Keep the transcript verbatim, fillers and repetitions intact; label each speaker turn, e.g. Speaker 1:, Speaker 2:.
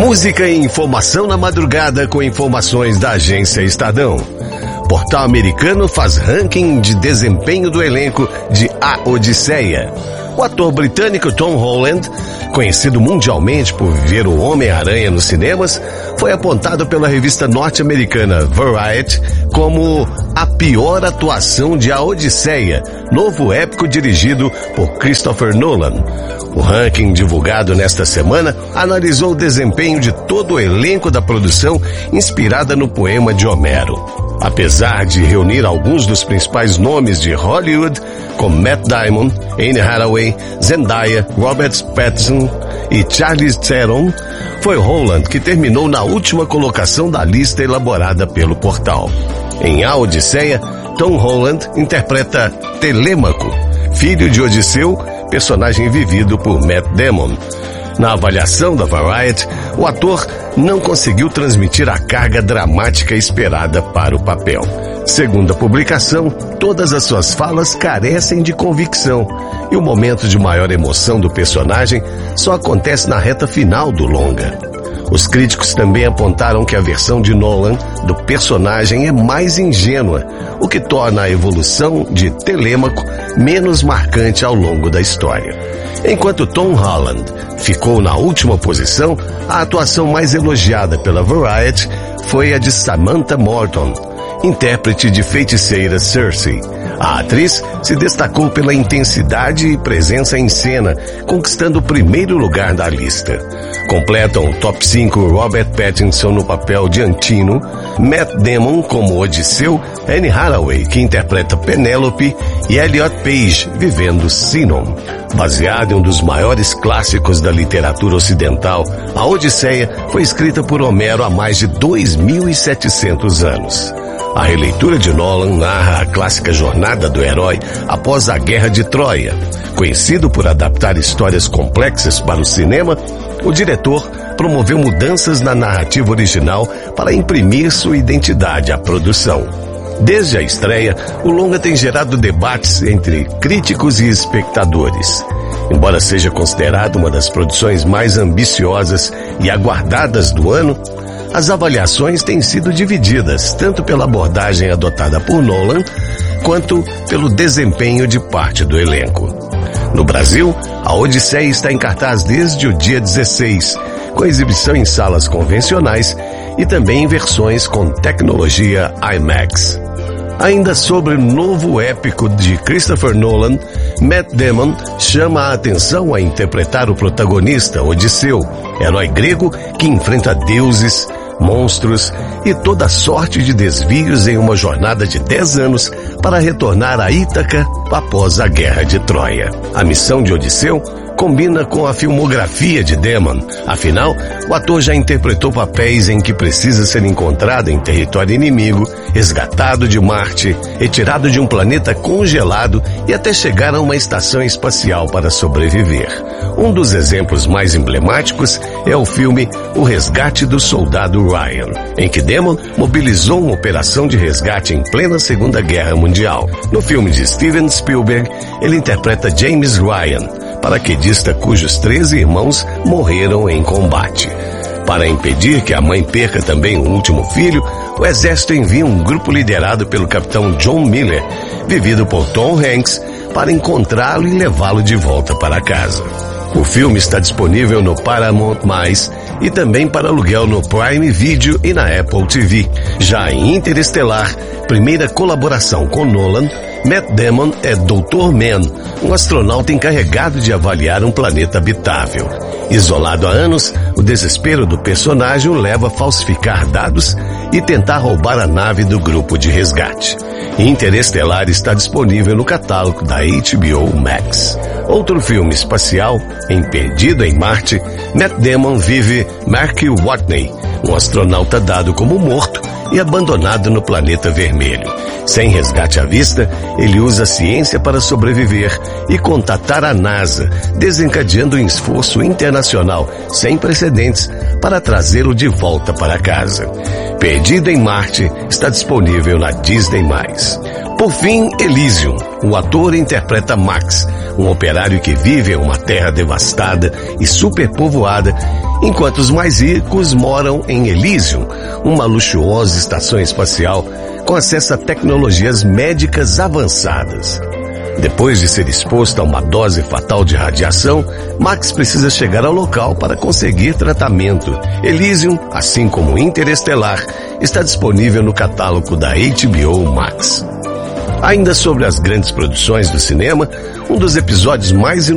Speaker 1: Música e informação na madrugada com informações da agência Estadão. Portal americano faz ranking de desempenho do elenco de A Odisseia. O ator britânico Tom Holland, conhecido mundialmente por viver o Homem-Aranha nos cinemas, foi apontado pela revista norte-americana Variety como a pior atuação de A Odisseia, novo épico dirigido por Christopher Nolan. O ranking divulgado nesta semana analisou o desempenho de todo o elenco da produção inspirada no poema de Homero. Apesar de reunir alguns dos principais nomes de Hollywood, como Matt Damon, Anne Hathaway, Zendaya, Robert Pattinson e Charlize Theron, foi Holland que terminou na última colocação da lista elaborada pelo portal. Em A Odisseia, Tom Holland interpreta Telêmaco, filho de Odisseu, personagem vivido por Matt Damon. Na avaliação da Variety, o ator não conseguiu transmitir a carga dramática esperada para o papel. Segundo a publicação, todas as suas falas carecem de convicção e o momento de maior emoção do personagem só acontece na reta final do longa. Os críticos também apontaram que a versão de Nolan do personagem é mais ingênua, o que torna a evolução de Telêmaco menos marcante ao longo da história. Enquanto Tom Holland ficou na última posição, a atuação mais elogiada pela Variety foi a de Samantha Morton, intérprete de feiticeira Cersei. A atriz se destacou pela intensidade e presença em cena, conquistando o primeiro lugar da lista. Completam o top cinco Robert Pattinson no papel de Antino, Matt Damon como Odisseu, Anne Hathaway, que interpreta Penélope, e Elliot Page, vivendo Sinon. Baseado em um dos maiores clássicos da literatura ocidental, A Odisseia foi escrita por Homero há mais de dois mil e setecentos anos. A releitura de Nolan narra a clássica jornada do herói após a Guerra de Troia. Conhecido por adaptar histórias complexas para o cinema, o diretor promoveu mudanças na narrativa original para imprimir sua identidade à produção. Desde a estreia, o longa tem gerado debates entre críticos e espectadores. Embora seja considerado uma das produções mais ambiciosas e aguardadas do ano, as avaliações têm sido divididas tanto pela abordagem adotada por Nolan quanto pelo desempenho de parte do elenco. No Brasil, A Odisseia está em cartaz desde o dia dezesseis, com exibição em salas convencionais e também em versões com tecnologia IMAX. Ainda sobre o novo épico de Christopher Nolan, Matt Damon chama a atenção a interpretar o protagonista, Odisseu, herói grego que enfrenta deuses, monstros e toda sorte de desvios em uma jornada de dez anos para retornar a Ítaca após a Guerra de Troia. A missão de Odisseu combina com a filmografia de Damon. Afinal, o ator já interpretou papéis em que precisa ser encontrado em território inimigo, resgatado de Marte, retirado de um planeta congelado e até chegar a uma estação espacial para sobreviver. Um dos exemplos mais emblemáticos é o filme O Resgate do Soldado Ryan, em que Damon mobilizou uma operação de resgate em plena Segunda Guerra Mundial. No filme de Steven Spielberg, ele interpreta James Ryan, paraquedista cujos treze irmãos morreram em combate. Para impedir que a mãe perca também o último filho, o exército envia um grupo liderado pelo capitão John Miller, vivido por Tom Hanks, para encontrá-lo e levá-lo de volta para casa. O filme está disponível no Paramount mais, e também para aluguel no Prime Video e na Apple T V. Já em Interestelar, primeira colaboração com Nolan, Matt Damon é doutor Mann, um astronauta encarregado de avaliar um planeta habitável. Isolado há anos, o desespero do personagem o leva a falsificar dados e tentar roubar a nave do grupo de resgate. Interestelar está disponível no catálogo da H B O Max. Outro filme espacial, em Perdido em Marte, Matt Damon vive Mark Watney, um astronauta dado como morto e abandonado no planeta vermelho. Sem resgate à vista, ele usa a ciência para sobreviver e contatar a NASA, desencadeando um esforço internacional sem precedentes para trazê-lo de volta para casa. Perdido em Marte está disponível na Disney mais. Por fim, Elysium. O ator interpreta Max, um operário que vive em uma terra devastada e superpovoada, enquanto os mais ricos moram em Elysium, uma luxuosa estação espacial com acesso a tecnologias médicas avançadas. Depois de ser exposto a uma dose fatal de radiação, Max precisa chegar ao local para conseguir tratamento. Elysium, assim como Interestelar, está disponível no catálogo da H B O Max. Ainda sobre as grandes produções do cinema, um dos episódios mais